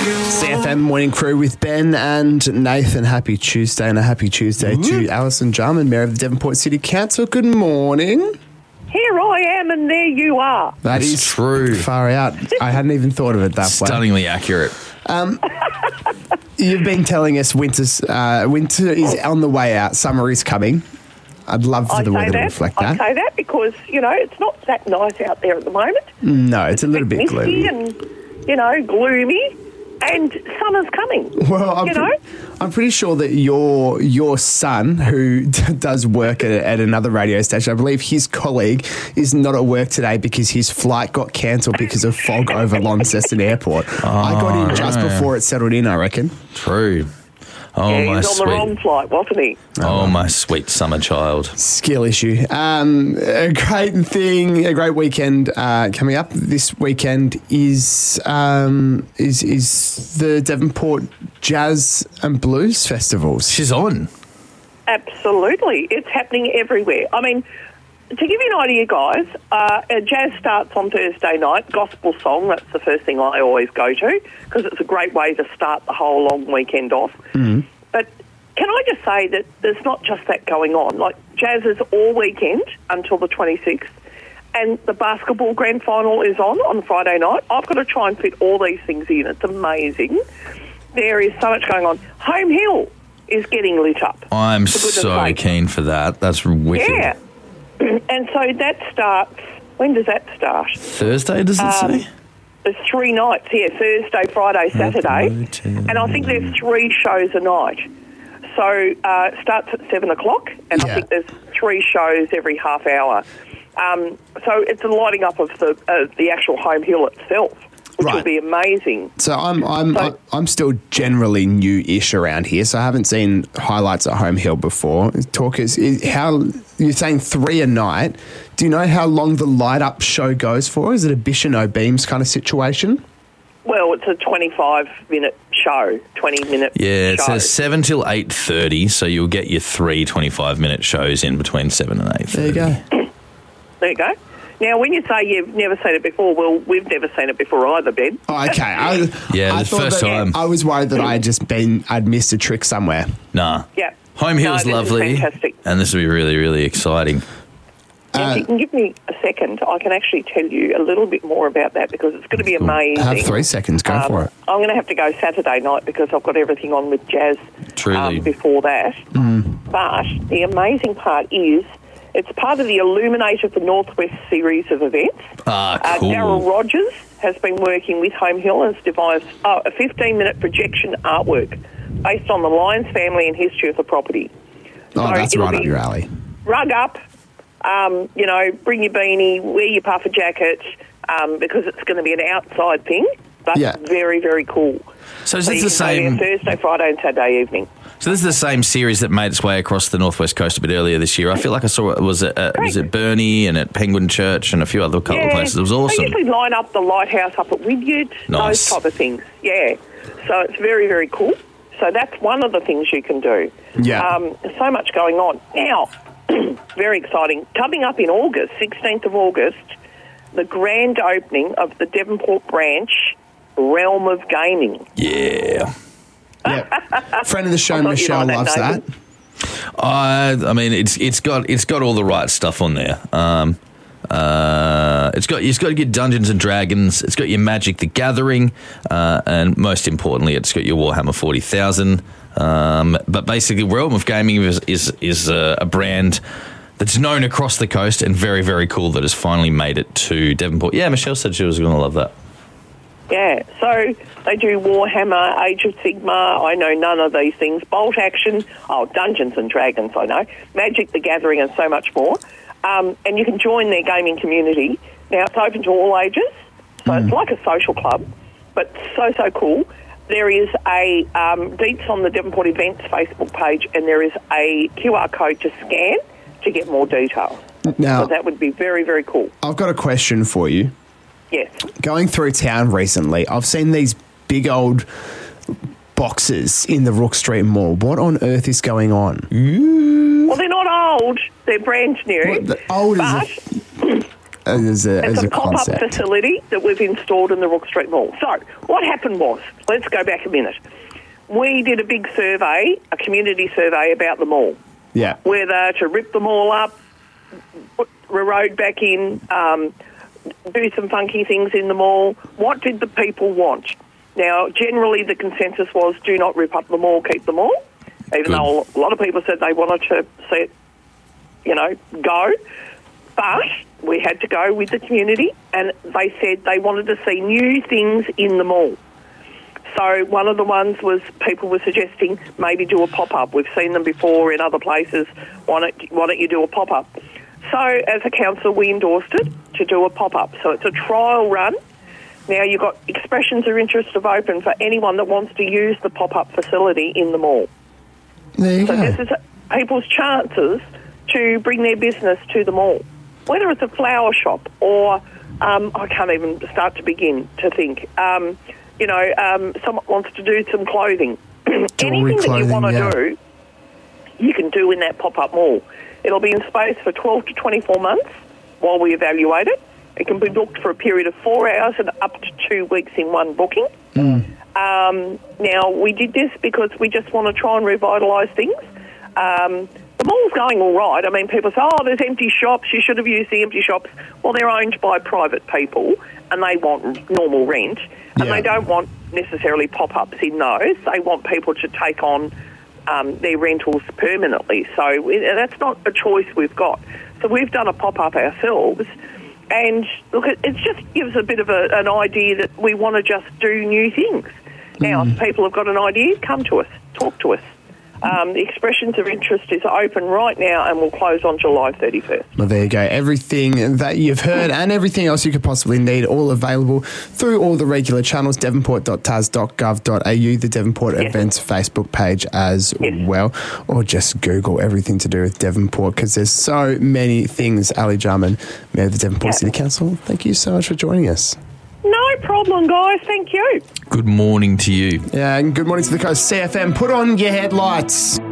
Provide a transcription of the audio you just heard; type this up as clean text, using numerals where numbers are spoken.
CFM Morning Crew with Ben and Nathan. Happy Tuesday, and a happy Tuesday to Alison Jarman, Mayor of the Devonport City Council. Good morning. Here I am and there you are. That That's is true. Far out. I hadn't even thought of it that way. Stunningly accurate. You've been telling us winter is on the way out. Summer is coming. I'd love for the weather to reflect that. I say that because, it's not that nice out there at the moment. No, it's a little bit misty gloomy. and, gloomy. And summer's coming. Well, I'm pretty sure that your son, who does work at another radio station, I believe his colleague is not at work today because his flight got cancelled because of fog over Launceston Airport. I got in just before it settled in, I reckon. True. Oh, yeah, my he was on the wrong flight, wasn't he? Oh, my sweet summer child. Skill issue. A great weekend coming up. This weekend is the Devonport Jazz and Blues Festivals. She's on. Absolutely. It's happening everywhere. I mean, to give you an idea, guys, jazz starts on Thursday night, gospel song, that's the first thing I always go to because it's a great way to start the whole long weekend off. Mm. But can I just say that there's not just that going on. Like, jazz is all weekend until the 26th, and the basketball grand final is on Friday night. I've got to try and fit all these things in. It's amazing. There is so much going on. Home Hill is getting lit up. I'm so keen for that. That's wicked. Yeah. And so that starts, when does that start? Thursday, does it say? There's 3 nights, Thursday, Friday, Saturday. And I think there's 3 shows a night. So it starts at 7 o'clock, and I think there's 3 shows every half hour. So it's a lighting up of the actual Home Hill itself, which will be amazing. So I'm still generally new-ish around here, so I haven't seen highlights at Home Hill before. How you're saying 3 a night? Do you know how long the light-up show goes for? Is it a Bish and O'Beams kind of situation? Well, it's a 25-minute show, 20-minute show. Yeah, it says 7 till 8:30, so you'll get your 3 25-minute shows in between 7 and 8:30. There you go. There you go. Now, when you say you've never seen it before, well, we've never seen it before either, Ben. Oh, okay. I the thought first time. I was worried that I'd missed a trick somewhere. Nah. Yeah. Home Hill's this is lovely. fantastic. And this will be really, really exciting. If you can give me a second, I can actually tell you a little bit more about that because it's going to be amazing. I have 3 seconds. Go for it. I'm going to have to go Saturday night because I've got everything on with jazz before that. But the amazing part is it's part of the Illuminated the Northwest series of events. Cool. Darryl Rogers has been working with Home Hill and has devised a 15-minute projection artwork based on the Lyons family and history of the property. Oh, that's right up your alley. Rug up. Bring your beanie, wear your puffer jacket, because it's going to be an outside thing, but very, very cool. So is this the same Thursday, Friday, and Saturday evening? So this is the same series that made its way across the Northwest Coast a bit earlier this year. I feel like I saw it was at Burnie and at Penguin Church and a few other couple of places. It was awesome. They usually line up the lighthouse up at Wynyard, those type of things. Yeah, so it's very, very cool. So that's one of the things you can do. Yeah. So much going on now. Very exciting. Coming up in August, 16th of August, the grand opening of the Devonport branch, Realm of Gaming. Yeah. Friend of the show, Michelle, loves that. I mean, it's got all the right stuff on there. It's got your Dungeons and Dragons. It's got your Magic the Gathering, and most importantly, it's got your Warhammer 40,000. But basically, Realm of Gaming is a brand that's known across the coast and very, very cool that has finally made it to Devonport. Yeah, Michelle said she was going to love that. Yeah, so they do Warhammer, Age of Sigmar, I know none of these things, Bolt Action, Dungeons and Dragons, I know, Magic the Gathering and so much more. And you can join their gaming community. Now, it's open to all ages, so it's like a social club, but so cool. There is a deets on the Devonport Events Facebook page, and there is a QR code to scan to get more details. Now, so that would be very, very cool. I've got a question for you. Yes. Going through town recently, I've seen these big old boxes in the Rook Street Mall. What on earth is going on? Well, they're not old. They're brand new. Old is as It's a a pop-up concept. facility that we've installed in the Rook Street Mall. So what happened was, let's go back a minute. We did a big survey, a community survey about the mall. Yeah. Whether to rip them all up, put the road back in, do some funky things in the mall. What did the people want? Now, generally the consensus was do not rip up the mall, keep the mall, even though a lot of people said they wanted to see it, go. But we had to go with the community, and they said they wanted to see new things in the mall. So one of the ones was people were suggesting maybe do a pop-up. We've seen them before in other places. Why don't you do a pop-up? So as a council, we endorsed it to do a pop-up. So it's a trial run. Now you've got expressions of interest of open for anyone that wants to use the pop-up facility in the mall. There you So go. this is people's chances to bring their business to the mall. Whether it's a flower shop or, I can't even start to begin to think, someone wants to do some clothing. Anything that you want to do, you can do in that pop-up mall. It'll be in space for 12 to 24 months while we evaluate it. It can be booked for a period of 4 hours and up to 2 weeks in one booking. Now, we did this because we just want to try and revitalise things. The mall's going all right. I mean, people say, there's empty shops. You should have used the empty shops. Well, they're owned by private people and they want normal rent. And they don't want necessarily pop-ups in those. They want people to take on their rentals permanently. So that's not a choice we've got. So we've done a pop-up ourselves. And look, it just gives a bit of an idea that we want to just do new things. Now, if people have got an idea, come to us, talk to us. The expressions of interest is open right now and will close on July 31st. Well, there you go. Everything that you've heard and everything else you could possibly need, all available through all the regular channels, devonport.tas.gov.au, the Devonport Events Facebook page as well, or just Google everything to do with Devonport because there's so many things. Ali Jarman, Mayor of the Devonport City Council, thank you so much for joining us. No problem, guys. Thank you. Good morning to you. Yeah, and good morning to the coast. CFM, put on your headlights.